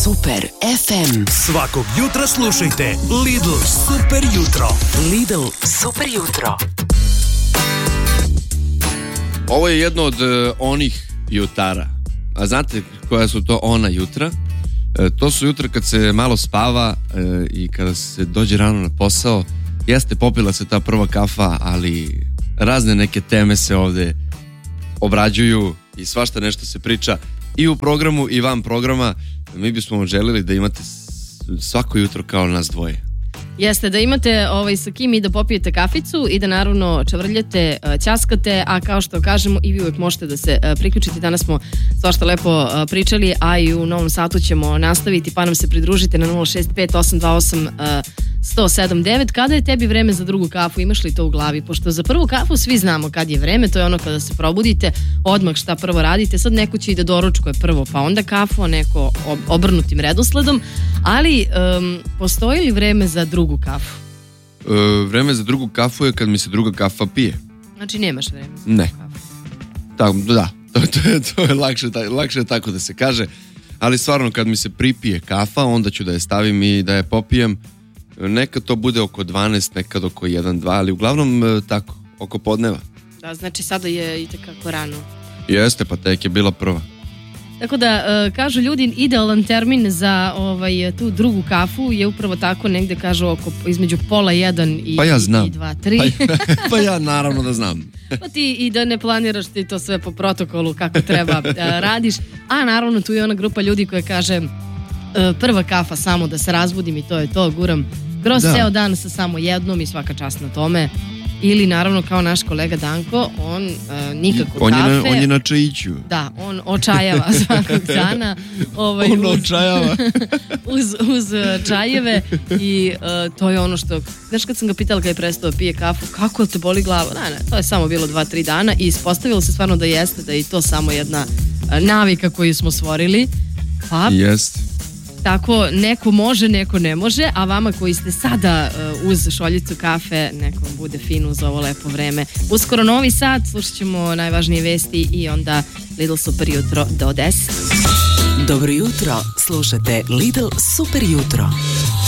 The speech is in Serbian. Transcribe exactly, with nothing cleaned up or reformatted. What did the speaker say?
Super ef em. Svakog jutra slušajte Lidl Super jutro. Lidl Super jutro. Ovo je jedno od uh, onih jutara. A znate koja su to ona jutra? E, to su jutra kad se malo spava e, i kada se dođe rano na posao. Jeste, popila se ta prva kafa, ali razne neke teme se ovde obrađuju i svašta nešto se priča i u programu i van programa. Mi bismo vam želili da imate svako jutro kao nas dvoje. Jeste, da imate ovaj, sa kim i da popijete kaficu i da naravno čavrljete, ćaskate, a kao što kažemo i vi uvijek možete da se priključite. Danas smo svašta lepo pričali, a i u novom satu ćemo nastaviti, pa nam se pridružite na nula šest pet osam dva osam jedan sedam devet. Kada je tebi vreme za drugu kafu? Imaš li to u glavi? Pošto za prvu kafu svi znamo kad je vreme, to je ono kada se probudite, odmah šta prvo radite. Sad neko će i da doručkuje prvo, pa onda kafu, a neko obrnutim redosledom. Ali um, postoji li vreme za drugu kafu? E, vreme za drugu kafu je kad mi se druga kafa pije. Znači nemaš vreme za ne. drugu kafu? Tako, da, to, to, je, to je lakše, lakše je tako da se kaže. Ali stvarno kad mi se pripije kafa, onda ću da je stavim i da je popijem. Nekad to bude oko dvanaest, nekad oko jedan dva, ali uglavnom tako, oko podneva. Da, znači sada je i tekako rano. Jeste, pa tek je bila prva. Tako da, uh, kažu ljudi, idealan termin za ovaj, tu drugu kafu je upravo tako, negde kažu oko, između pola jedan i, pa ja znam. i dva, tri. Pa, pa ja naravno da znam. Pa ti i da ne planiraš ti to sve po protokolu kako treba uh, radiš, a naravno tu je ona grupa ljudi koja kaže uh, prva kafa samo da se razbudim i to je to, guram kroz da. Ceo dan sa samo jednom i svaka čast na tome. Ili naravno kao naš kolega Danko, on uh, nikako on kafe. Je na, on je na čajiću. Da, on očajava svakog dana. Ovaj, on uz, očajava. uz, uz čajeve i uh, to je ono što, znaš kad sam ga pitala kada je prestao pije kafu, kako te boli glava? Ne, ne, to je samo bilo dva, tri dana i ispostavilo se stvarno da jeste, da je to samo jedna uh, navika koju smo stvorili. Pa, jeste. Tako, neko može, neko ne može, a vama koji ste sada uh, uz šoljicu kafe, neko vam bude fino uz ovo lepo vreme. Uskoro Novi Sad, slušat ćemo najvažnije vesti i onda Lidl Super jutro do deset. Dobro jutro, slušate Lidl Super jutro.